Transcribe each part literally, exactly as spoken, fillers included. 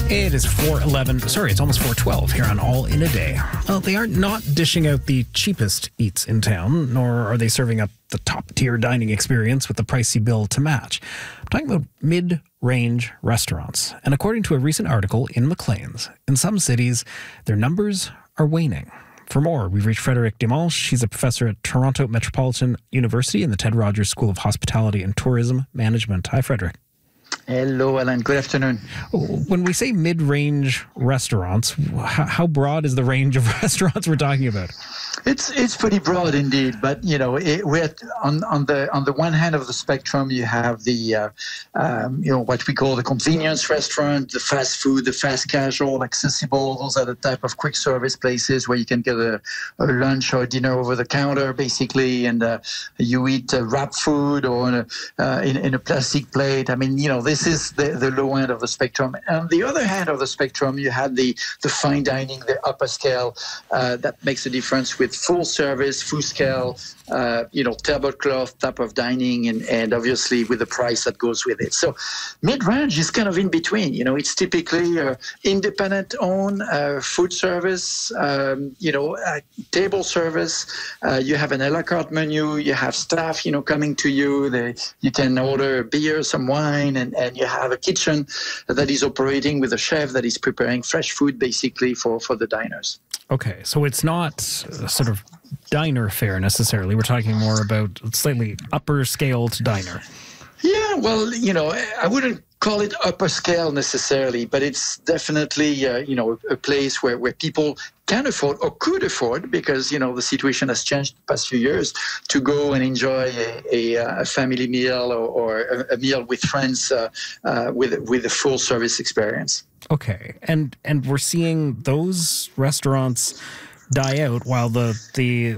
It is four eleven, sorry, it's almost four twelve here on All in a Day. Well, they aren't not dishing out the cheapest eats in town, nor are they serving up the top-tier dining experience with the pricey bill to match. I'm talking about mid-range restaurants. And according to a recent article in Maclean's, in some cities, their numbers are waning. For more, we've reached Frédéric Dimanche. He's a professor at Toronto Metropolitan University in the Ted Rogers School of Hospitality and Tourism Management. Hi, Frédéric. Hello, Alan. Good afternoon. When we say mid-range restaurants, how broad is the range of restaurants we're talking about? It's it's pretty broad indeed, but you know, it, we're on on the on the one hand of the spectrum, you have the uh, um, you know what we call the convenience restaurant, the fast food, the fast casual, accessible. Those are the type of quick service places where you can get a, a lunch or a dinner over the counter, basically, and uh, you eat uh, wrap food or in a, uh, in, in a plastic plate. I mean, you know, this is the, the low end of the spectrum. On the other hand of the spectrum, you have the the fine dining, the upper scale uh, that makes a difference with full service, full scale, uh, you know, tablecloth type of dining, and, and obviously with the price that goes with it. So mid-range is kind of in between. You know, it's typically uh, independent-owned uh, food service, um, you know, uh, table service. Uh, you have an a la carte menu. You have staff, you know, coming to you. They, you can order beer, some wine, and, and you have a kitchen that is operating with a chef that is preparing fresh food, basically, for, for the diners. Okay, so it's not sort of diner fare necessarily. We're talking more about slightly upper scaled diner. Yeah, well, you know, I wouldn't call it upper scale necessarily, but it's definitely, uh, you know, a place where, where people can afford or could afford, because, you know, the situation has changed the past few years, to go and enjoy a, a, a family meal or, or a, a meal with friends uh, uh, with, with a full service experience. Okay, and and we're seeing those restaurants die out while the the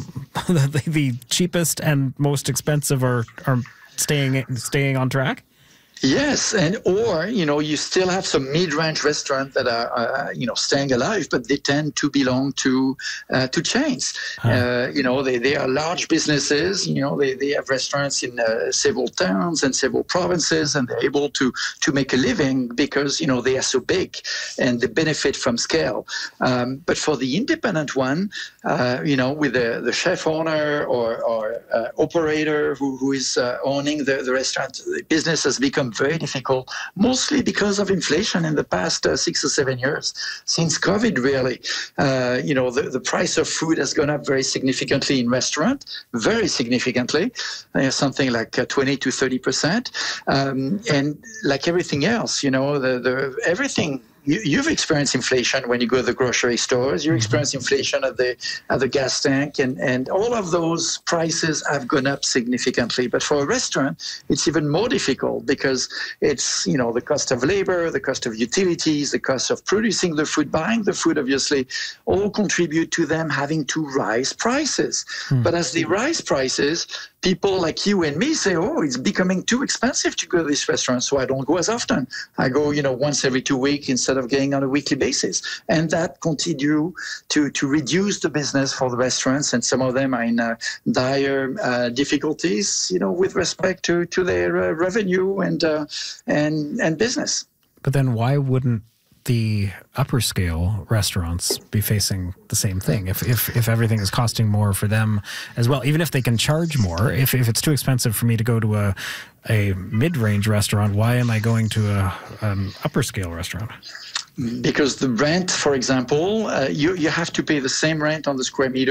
the, the cheapest and most expensive are are staying staying on track. Yes, and or, you know, you still have some mid-range restaurants that are, uh, you know, staying alive, but they tend to belong to uh, to chains. Huh. Uh, you know, they, they are large businesses. You know, they, they have restaurants in uh, several towns and several provinces, and they're able to to make a living because, you know, they are so big and they benefit from scale. Um, but for the independent one, uh, you know, with the, the chef owner or, or uh, operator who, who is uh, owning the, the restaurant, the business has become very difficult, mostly because of inflation in the past uh, six or seven years. Since COVID, really, uh, you know, the, the price of food has gone up very significantly in restaurant, very significantly, uh, something like uh, twenty to thirty percent. Um, and like everything else, you know, the, the everything. You, you've experienced inflation when you go to the grocery stores. You experience inflation at the at the gas tank, and, and all of those prices have gone up significantly. But for a restaurant, it's even more difficult because it's, you know, the cost of labor, the cost of utilities, the cost of producing the food, buying the food, obviously, all contribute to them having to rise prices. Hmm. But as they rise prices, people like you and me say, oh, it's becoming too expensive to go to this restaurant, so I don't go as often. I go, you know, once every two weeks instead of going on a weekly basis. And that continue to, to reduce the business for the restaurants, and some of them are in uh, dire uh, difficulties, you know, with respect to, to their uh, revenue and, uh, and, and business. But then why wouldn't the upper scale restaurants be facing the same thing? If, if if everything is costing more for them as well, even if they can charge more, if, if it's too expensive for me to go to a, a mid-range restaurant, why am I going to a, an upper scale restaurant? Because the rent, for example, uh, you, you have to pay the same rent on the square meter